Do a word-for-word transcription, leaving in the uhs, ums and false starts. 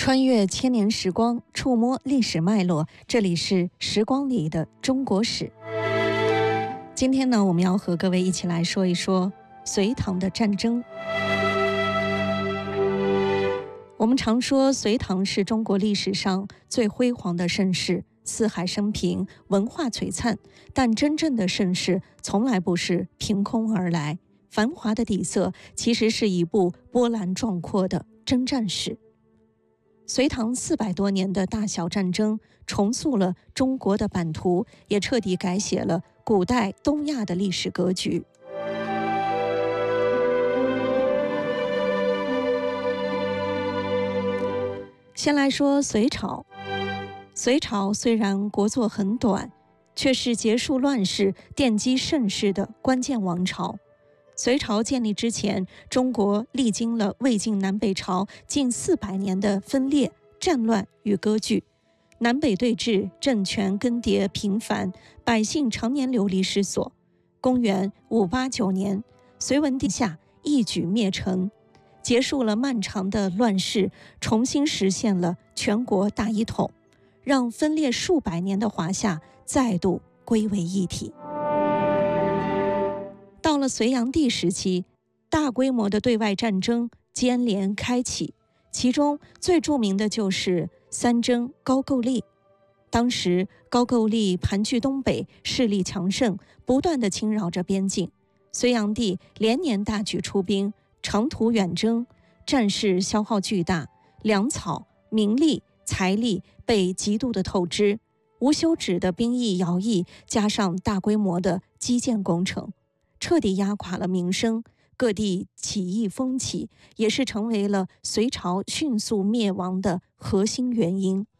穿越千年时光，触摸历史脉络，这里是时光里的中国史。今天呢，我们要和各位一起来说一说隋唐的战争。我们常说隋唐是中国历史上最辉煌的盛世，四海升平，文化璀璨，但真正的盛世从来不是凭空而来，繁华的底色其实是一部波澜壮阔的征战史。隋唐四百多年的大小战争，重塑了中国的版图，也彻底改写了古代东亚的历史格局。先来说隋朝。隋朝虽然国祚很短，却是结束乱世、奠基盛世的关键王朝。隋朝建立之前，中国历经了魏晋南北朝近四百年的分裂、战乱与割据，南北对峙，政权更迭频繁，百姓常年流离失所。公元五八九年，隋文帝下一举灭陈，结束了漫长的乱世，重新实现了全国大一统，让分裂数百年的华夏再度归为一体。到了隋炀帝时期，大规模的对外战争接连开启，其中最著名的就是三征高句丽。当时高句丽盘踞东北，势力强盛，不断地侵扰着边境。隋炀帝连年大举出兵，长途远征，战事消耗巨大，粮草、民力、财力被极度的透支，无休止的兵役徭役，加上大规模的基建工程，彻底压垮了民生，各地起义风起，也是成为了隋朝迅速灭亡的核心原因。